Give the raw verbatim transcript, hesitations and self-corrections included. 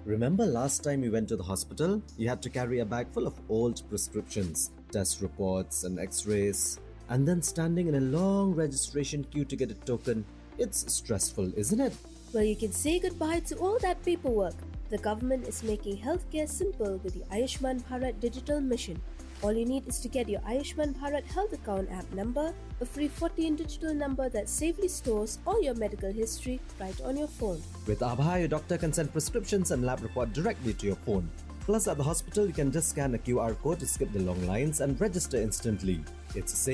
Remember last time you went to the hospital? You had to carry a bag full of old prescriptions, test reports, and x rays, and then standing in a long registration queue to get a token. It's stressful, isn't it? Well, you can say goodbye to all that paperwork. The government is making healthcare simple with the Ayushman Bharat Digital Mission. All you need is to get your Ayushman Bharat Health Account app number, a free fourteen digital number that safely stores all your medical history right on your phone. With Abha, your doctor can send prescriptions and lab report directly to your phone. Plus, at the hospital, you can just scan a Q R code to skip the long lines and register instantly. It's safe.